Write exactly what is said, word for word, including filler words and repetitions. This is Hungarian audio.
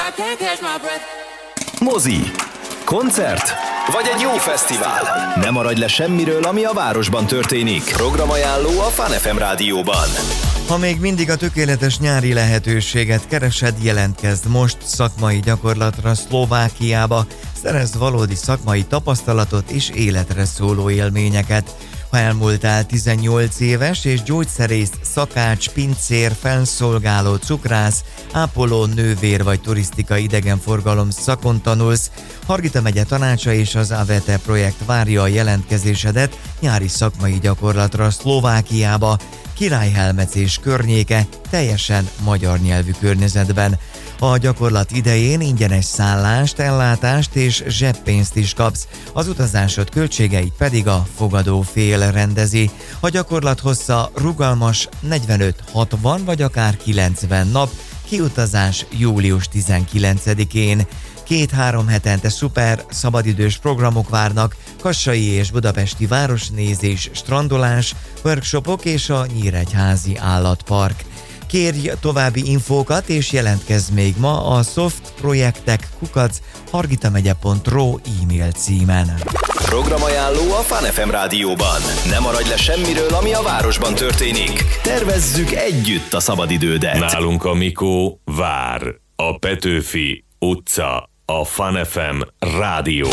Mozi, koncert vagy egy jó fesztivál? Ne maradj le semmiről, ami a városban történik. Programajánló a Fun ef em rádióban. Ha még mindig a tökéletes nyári lehetőséget keresed, jelentkezd most szakmai gyakorlatra Szlovákiába, szerezd valódi szakmai tapasztalatot és életre szóló élményeket. Ha elmúltál tizennyolc éves és gyógyszerész, szakács, pincér, felszolgáló, cukrász, ápoló, nővér vagy turisztika idegenforgalom szakon tanulsz, Hargita megye tanácsa és az á vé té projekt várja a jelentkezésedet nyári szakmai gyakorlatra Szlovákiába, Királyhelmec és környéke teljesen magyar nyelvű környezetben. A gyakorlat idején ingyenes szállást, ellátást és zseppénzt is kapsz, az utazásod költségeit pedig a fogadó fél rendezi. A gyakorlat hossza rugalmas negyvenöt hatvan vagy akár kilencven nap, kiutazás július tizenkilencedikén. Két-három hetente szuper szabadidős programok várnak, kassai és budapesti városnézés, strandolás, workshopok és a Nyíregyházi Állatpark. Kérj további infókat és jelentkezz még ma a softprojektek kukac hargitamegye pont ro e-mail címen. Programajánló a Fun ef em rádióban. Ne maradj le semmiről, ami a városban történik. Tervezzük együtt a szabadidődet. Nálunk a Mikó vár. A Petőfi utca. A Fun ef em rádió.